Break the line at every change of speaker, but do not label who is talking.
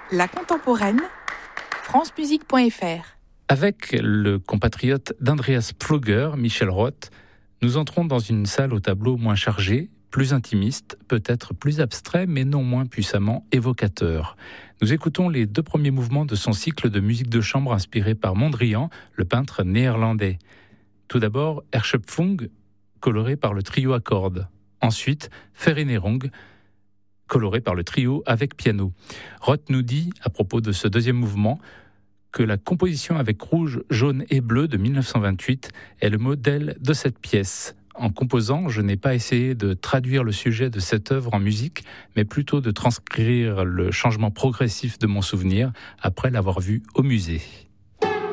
La contemporaine, francemusique.fr.
Avec le compatriote d'Andreas Pflüger, Michel Roth, nous entrons dans une salle au tableau moins chargé, plus intimiste, peut-être plus abstrait, mais non moins puissamment évocateur. Nous écoutons les 2 premiers mouvements de son cycle de musique de chambre inspiré par Mondrian, le peintre néerlandais. Tout d'abord, Erschöpfung, coloré par le trio à cordes. Ensuite, Veränderung, coloré par le trio avec piano. Roth nous dit, à propos de ce 2e mouvement, que la composition avec rouge, jaune et bleu de 1928 est le modèle de cette pièce. En composant, je n'ai pas essayé de traduire le sujet de cette œuvre en musique, mais plutôt de transcrire le changement progressif de mon souvenir après l'avoir vu au musée.